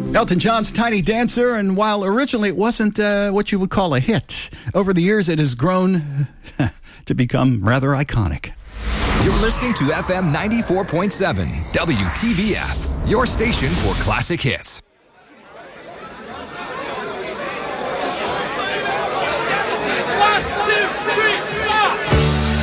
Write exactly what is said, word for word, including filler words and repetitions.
Elton John's Tiny Dancer, and while originally it wasn't uh, what you would call a hit, over the years it has grown to become rather iconic. You're listening to F M ninety-four point seven, W T B F, your station for classic hits.